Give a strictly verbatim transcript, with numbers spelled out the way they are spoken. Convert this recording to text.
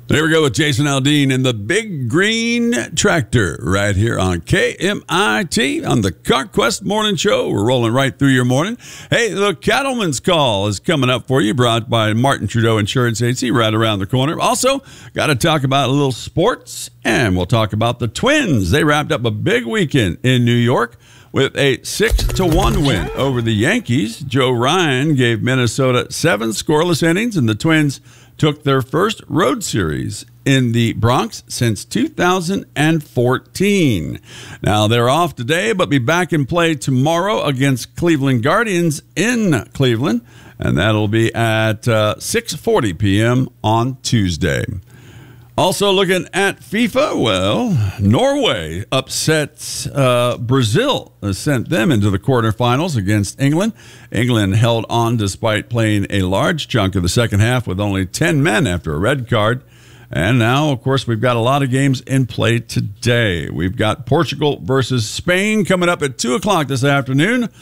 There we go with Jason Aldean in the Big Green Tractor right here on K M I T on the CarQuest Morning Show. We're rolling right through your morning. Hey, the Cattleman's Call is coming up for you, brought by Martin Trudeau Insurance Agency right around the corner. Also, got to talk about a little sports, and we'll talk about the Twins. They wrapped up a big weekend in New York with a six to one win over the Yankees. Joe Ryan gave Minnesota seven scoreless innings, and the Twins took their first road series in the Bronx since two thousand fourteen. Now, they're off today, but be back in play tomorrow against Cleveland Guardians in Cleveland, and that'll be at uh, six forty p.m. on Tuesday. Also looking at FIFA, well, Norway upsets uh, Brazil, sent them into the quarterfinals against England. England held on despite playing a large chunk of the second half with only ten men after a red card. And now, of course, we've got a lot of games in play today. We've got Portugal versus Spain coming up at two o'clock this afternoon.